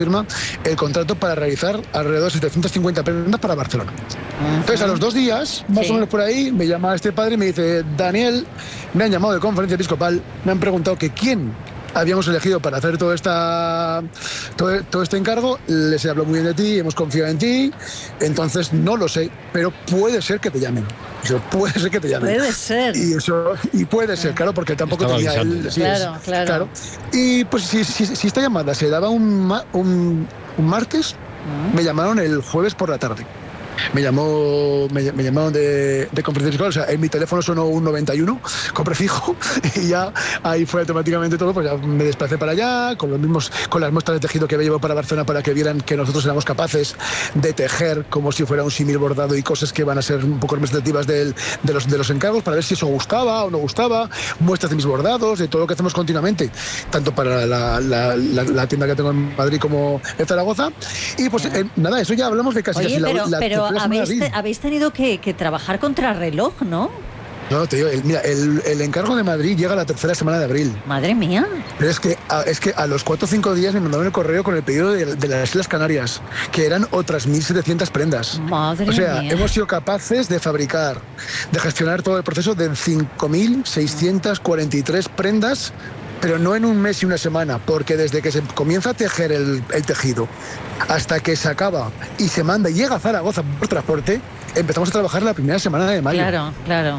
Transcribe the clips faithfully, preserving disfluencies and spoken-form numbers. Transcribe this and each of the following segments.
firma el contrato para realizar alrededor de setecientas cincuenta prendas para Barcelona. Uh-huh. Entonces, a los dos días, más sí. o menos por ahí, me llama este padre y me dice: Daniel, me han llamado de Conferencia Episcopal, me han preguntado que quién habíamos elegido para hacer todo, esta, todo, todo este encargo. Les he hablado muy bien de ti, hemos confiado en ti, entonces no lo sé, pero puede ser que te llamen. O sea, puede ser que te llamen. Puede ser. Y, eso, y puede ser, claro, porque tampoco Estaba tenía avisando. él. Sí, claro, es, claro, claro. Y pues si, si, si esta llamada se daba un, un, un martes, uh-huh. me llamaron el jueves por la tarde. Me llamó, me, me llamaron de, de Conferencia Episcopal, o sea, en mi teléfono sonó un noventa y uno con prefijo y ya ahí fue automáticamente todo, pues ya me desplacé para allá con los mismos, con las muestras de tejido que había llevado para Barcelona para que vieran que nosotros éramos capaces de tejer como si fuera un símil bordado y cosas que van a ser un poco representativas del, de, los, de los encargos, para ver si eso gustaba o no gustaba, muestras de mis bordados, de todo lo que hacemos continuamente, tanto para la, la, la, la tienda que tengo en Madrid como en Zaragoza. Y pues eh, nada, eso ya hablamos de casi, Oye, casi pero, la, la pero habéis, te, habéis tenido que, que trabajar contra reloj, ¿no? No, te digo, el, mira, el, el encargo de Madrid llega la tercera semana de abril. Madre mía. Pero es que a, es que a los cuatro o cinco días me mandaron el correo con el pedido de, de las Islas Canarias, que eran otras mil setecientas prendas. Madre o sea, mía. hemos sido capaces de fabricar, de gestionar todo el proceso de cinco mil seiscientas cuarenta y tres prendas, pero no en un mes y una semana, porque desde que se comienza a tejer el, el tejido hasta que se acaba y se manda y llega a Zaragoza por transporte, empezamos a trabajar la primera semana de mayo. Claro, claro.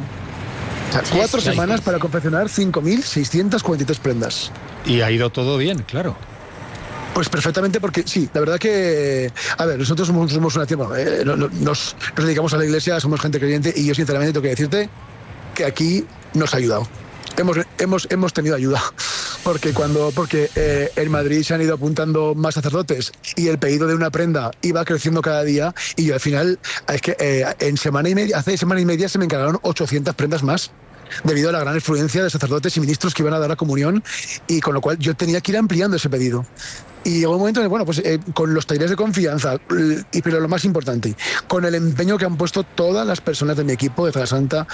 O sea, cuatro sí, semanas sí, para sí. confeccionar cinco mil seiscientas cuarenta y tres prendas. Y ha ido todo bien, claro. Pues perfectamente, porque sí, la verdad que, a ver, nosotros somos, somos una tienda, eh, nos, nos dedicamos a la iglesia, somos gente creyente y yo sinceramente tengo que decirte que aquí nos ha ayudado. Hemos, hemos, hemos tenido ayuda, porque cuando porque eh, en Madrid se han ido apuntando más sacerdotes y el pedido de una prenda iba creciendo cada día y yo al final, es que eh, en semana y media, hace semana y media se me encargaron ochocientas prendas más, debido a la gran influencia de sacerdotes y ministros que iban a dar la comunión, y con lo cual yo tenía que ir ampliando ese pedido. Y llegó un momento en el, bueno, pues eh, con los talleres de confianza, y pero lo más importante, con el empeño que han puesto todas las personas de mi equipo de Zara Santa,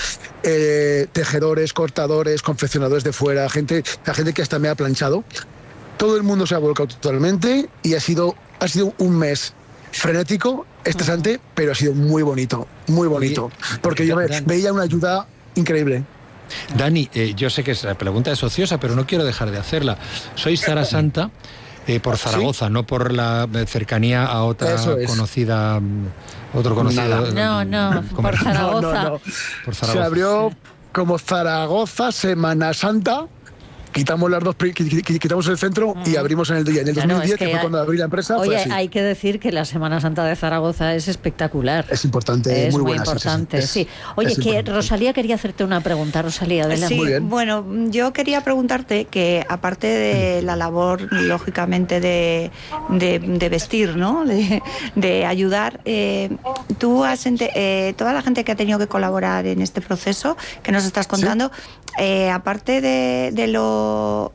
eh, tejedores, cortadores, confeccionadores de fuera, gente, la gente que hasta me ha planchado, todo el mundo se ha volcado totalmente y ha sido, ha sido un mes frenético, estresante, uh-huh. pero ha sido muy bonito, muy bonito, Oye, porque yo ve, veía una ayuda increíble. Dani, eh, yo sé que la pregunta es ociosa, pero no quiero dejar de hacerla. Soy Zara Santa eh, por Zaragoza, ¿sí? No por la cercanía a otra es. conocida, otro conocido. No, no, por Zaragoza. No, no, no. Por Zaragoza. Se abrió como Zaragoza Semana Santa. Quitamos las dos, quitamos el centro mm. y abrimos en el día. En el claro, dos mil diez, es que, que fue cuando abrí la empresa. Oye, fue así. Hay que decir que la Semana Santa de Zaragoza es espectacular. Es importante, es muy, muy buena, importante. Sí, sí, sí. Oye, que importante. Rosalía quería hacerte una pregunta. Rosalía, adelante. Sí, muy bien. Bueno, yo quería preguntarte que aparte de la labor, lógicamente, de, de, de vestir, ¿no? De, de ayudar, eh, tú has ente- eh, toda la gente que ha tenido que colaborar en este proceso que nos estás contando, ¿sí? eh, aparte de, de lo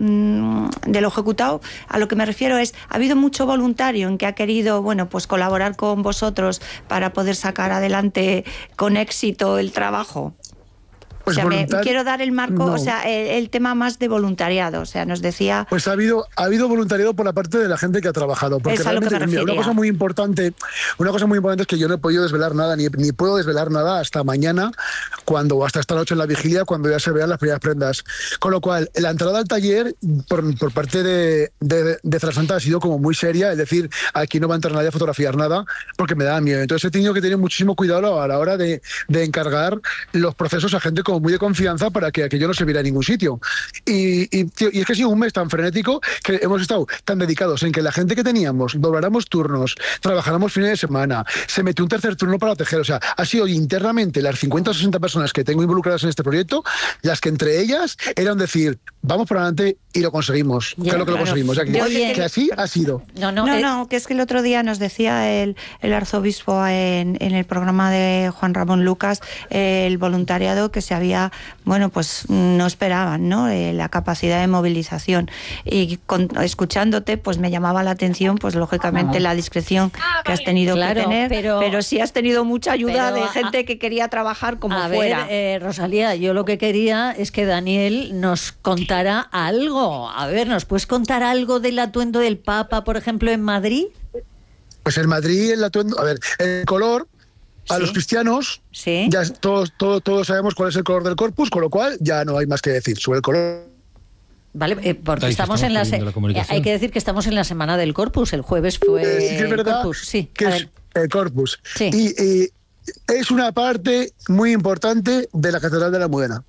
de lo ejecutado, a lo que me refiero es, ha habido mucho voluntario en que ha querido, bueno, pues colaborar con vosotros para poder sacar adelante con éxito el trabajo. Pues o sea, me, voluntar... quiero dar el marco, no. o sea, el, el tema más de voluntariado, o sea, nos decía... Pues ha habido ha habido voluntariado por la parte de la gente que ha trabajado, porque es a lo que me realmente mira, una cosa muy importante, una cosa muy importante es que yo no he podido desvelar nada, ni, ni puedo desvelar nada hasta mañana, cuando hasta esta noche en la vigilia, cuando ya se vean las primeras prendas. Con lo cual, la entrada al taller por, por parte de, de, de Zara Santa ha sido como muy seria, es decir, aquí no va a entrar nadie a fotografiar nada, porque me da miedo. Entonces he tenido que tener muchísimo cuidado a la hora de, de encargar los procesos a gente como muy de confianza para que aquello no se viera en ningún sitio. Y, y, tío, y es que ha sido un mes tan frenético que hemos estado tan dedicados en que la gente que teníamos dobláramos turnos, trabajáramos fines de semana, se metió un tercer turno para tejer. O sea, ha sido internamente las cincuenta o sesenta personas que tengo involucradas en este proyecto, las que entre ellas eran decir, vamos por adelante y lo conseguimos. Ya, claro que claro. lo conseguimos. O sea, que, Oye, que así ha sido. No, no, No, eh... no, que es que el otro día nos decía el, el arzobispo en, en el programa de Juan Ramón Lucas, eh, el voluntariado que se había todavía, bueno, pues no esperaban, ¿no? Eh, la capacidad de movilización. Y con, escuchándote, pues me llamaba la atención, pues lógicamente la discreción que has tenido claro, que tener, pero, pero sí has tenido mucha ayuda de gente a, que quería trabajar como a fuera. Ver, eh, Rosalía, yo lo que quería es que Daniel nos contara algo. A ver, ¿nos puedes contar algo del atuendo del Papa, por ejemplo, en Madrid? Pues en Madrid el atuendo, a ver, el color a ¿Sí? los cristianos, ¿Sí? ya todos, todos, todos sabemos cuál es el color del corpus, con lo cual ya no hay más que decir sobre el color. Vale, eh, porque estamos, estamos en la, se- la hay que decir que estamos en la semana del Corpus. El jueves fue eh, sí que es verdad el Corpus. Sí, que es el Corpus. Sí. Y, y es una parte muy importante de la Catedral de la Almudena.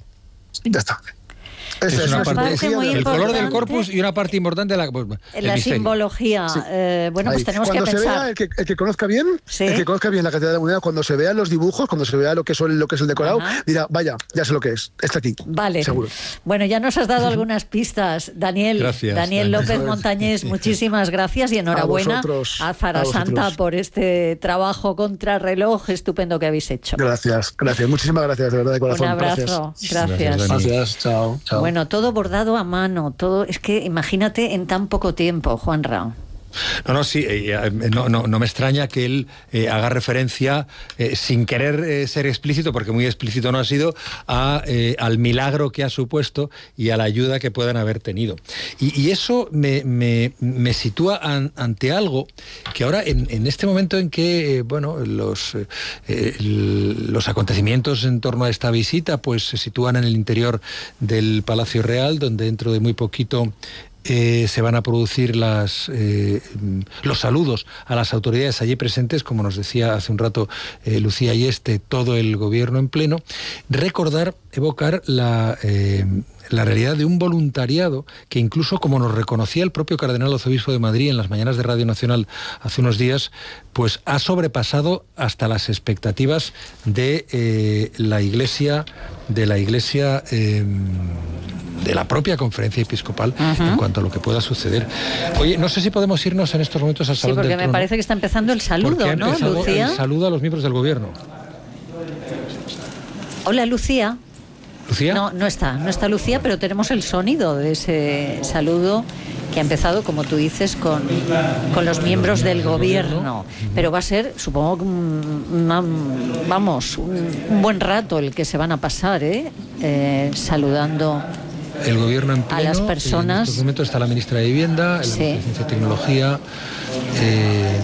Ya está. Es, es una parte, parte muy el color del corpus y una parte importante de la, pues, la misterio. Simbología. Sí. Eh, bueno, pues tenemos cuando que se pensar. Vea, el, que, el que conozca bien, ¿Sí? el que conozca bien la Catedral de la Almudena, cuando se vean los dibujos, cuando se vea lo que son lo que es el decorado, Ajá. dirá, vaya, ya sé lo que es, está aquí. Vale. Seguro. Bueno, ya nos has dado algunas pistas, Daniel. Gracias, Daniel Daniel. López Montañés, muchísimas gracias y enhorabuena a, vosotros, a Zara a Santa por este trabajo contrarreloj estupendo que habéis hecho. Gracias, gracias, muchísimas gracias, de verdad, de corazón. Un abrazo, gracias. Gracias, gracias. gracias. Chao, chao. Bueno, todo bordado a mano, todo, es que imagínate en tan poco tiempo, Juanra. No, no, sí, eh, no, no, no me extraña que él eh, haga referencia, eh, sin querer eh, ser explícito, porque muy explícito no ha sido, a, eh, al milagro que ha supuesto y a la ayuda que puedan haber tenido. Y, y eso me, me, me sitúa an, ante algo que ahora, en, en este momento en que, eh, bueno, los, eh, los acontecimientos en torno a esta visita, pues se sitúan en el interior del Palacio Real, donde dentro de muy poquito Eh, se van a producir las, eh, los saludos a las autoridades allí presentes, como nos decía hace un rato eh, Lucía Ayeste, todo el gobierno en pleno. Recordar, evocar la, eh, la realidad de un voluntariado que incluso, como nos reconocía el propio cardenal arzobispo de Madrid en las mañanas de Radio Nacional hace unos días, pues ha sobrepasado hasta las expectativas de eh, la Iglesia, de la Iglesia eh, de la propia Conferencia Episcopal uh-huh. en cuanto a lo que pueda suceder. Oye, no sé si podemos irnos en estos momentos al Salón del Trono. Sí, porque me parece que está empezando el saludo, ¿no, Lucía? El saludo a los miembros del gobierno. Hola, Lucía. ¿Lucía? No, no está, no está Lucía, pero tenemos el sonido de ese saludo que ha empezado, como tú dices, con, con los miembros del gobierno. Pero va a ser, supongo, una, vamos, un, un buen rato el que se van a pasar, ¿eh? Eh, saludando el gobierno en pleno, a las personas. En estos momentos está la ministra de Vivienda, sí. la ministra de Ciencia y Tecnología, eh,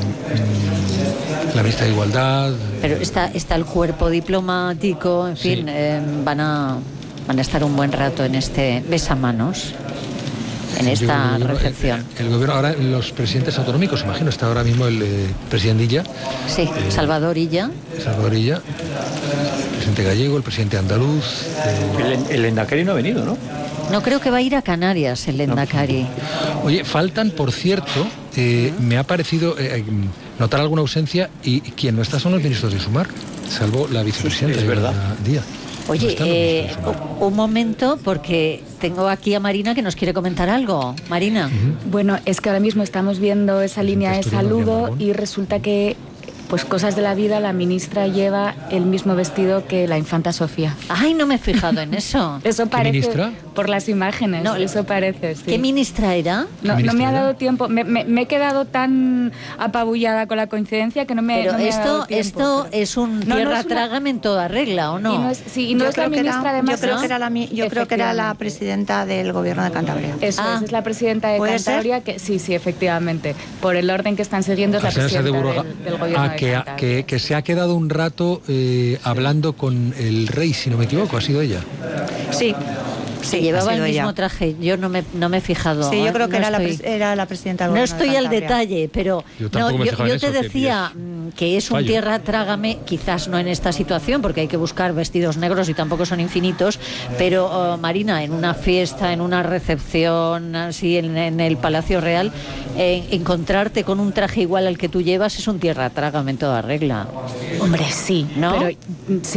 la ministra de Igualdad. Pero está, está el cuerpo diplomático, en fin, sí. eh, van a van a estar un buen rato en este besamanos, en esta el gobierno, recepción. El, el gobierno, ahora los presidentes autonómicos, imagino, está ahora mismo el eh, presidente Illa. Sí, eh, Salvador Illa. Salvador Illa, el presidente gallego, el presidente andaluz. Eh, el, el Endacari no ha venido, ¿no? No, creo que va a ir a Canarias el Endacari. No. Oye, faltan, por cierto, eh, me ha parecido eh, notar alguna ausencia, y quien no está son los ministros de Sumar, salvo la vicepresidenta. Sí, es verdad. Díaz. Oye, eh, un momento, porque tengo aquí a Marina que nos quiere comentar algo. Marina. Uh-huh. Bueno, es que ahora mismo estamos viendo esa línea de saludo y resulta que, pues cosas de la vida, la ministra lleva el mismo vestido que la infanta Sofía. Ay, no me he fijado en eso. Eso parece. ¿Qué ministra? Por las imágenes, no, eso parece, sí. ¿Qué ministra era? No, ministra no me ha era? dado tiempo, me, me, me he quedado tan apabullada con la coincidencia que no me, pero no me esto, ha dado tiempo. Esto pero... es un no, tierra no es una... trágame en toda regla, ¿o no? Y no es, sí, y no yo es la ministra era, además. Yo creo, que era la, yo creo que era la presidenta del gobierno de Cantabria. Eso ah, es, es la presidenta de Cantabria, ser? que sí, sí, efectivamente. Por el orden que están siguiendo es la presidenta de Burga... del, del gobierno ah, de que, Cantabria. Que, que se ha quedado un rato eh, hablando con el rey, si no me equivoco, ¿ha sido ella? Sí. Sí, llevaba el mismo ella. traje, yo no me, no me he fijado. Sí, yo creo que no era, estoy, la, era la presidenta del No gobierno estoy de al detalle, pero yo, no, yo, yo te eso, decía que, que es un fallo. Tierra trágame, quizás no en esta situación, porque hay que buscar vestidos negros y tampoco son infinitos, pero uh, Marina, en una fiesta, en una recepción, así en, en el Palacio Real, eh, encontrarte con un traje igual al que tú llevas es un tierra trágame en toda regla. Hombre, sí, ¿no? Pero, sí.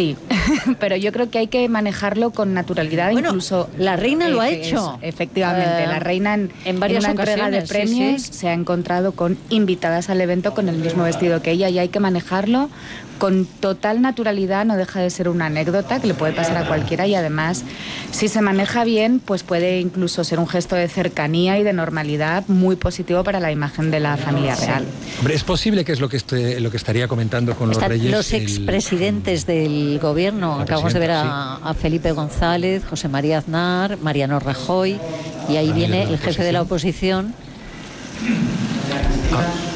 pero yo creo que hay que manejarlo con naturalidad. Bueno, incluso la reina lo ha eh, hecho. Es, efectivamente, uh, la reina en, en varias en una entrega de premios sí, sí. se ha encontrado con invitadas al evento con el mismo vestido que ella, y hay que manejarlo con total naturalidad. No deja de ser una anécdota que le puede pasar a cualquiera, y además, si se maneja bien, pues puede incluso ser un gesto de cercanía y de normalidad muy positivo para la imagen de la familia real. Hombre, es posible que es lo que este, lo que estaría comentando con Están los reyes. Los expresidentes el, del gobierno, acabamos de ver a, sí. a Felipe González, José María Aznar, Mariano Rajoy, y ahí ah, viene el jefe de la oposición. Ah.